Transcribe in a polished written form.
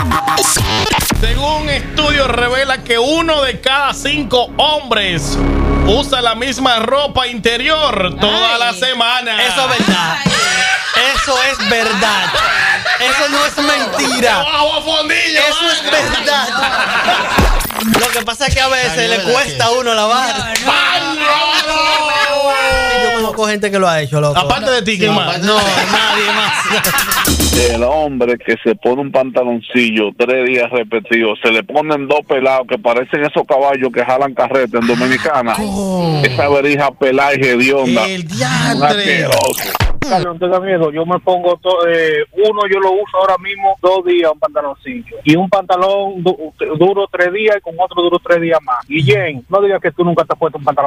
Según un estudio revela que 1 de cada 5 hombres usa la misma ropa interior toda la semana. Eso es verdad. Eso es verdad. Eso no es mentira. Eso es verdad. Lo que pasa es que a veces le cuesta a uno lavar. Yo conozco gente que lo ha hecho, loco. Aparte de ti, ¿quién más? No, nadie más. El hombre que se pone un pantaloncillo 3 días repetidos, se le ponen 2 pelados que parecen esos caballos que jalan carreta en Dominicana. Esa verija pelada y hedionda. El diantre. No tenga miedo, yo me pongo uno, yo lo uso ahora mismo 2 días, un pantaloncillo, y un pantalón duro 3 días y con otro duro 3 días más. Y Jen, no digas que tú nunca te has puesto un pantalón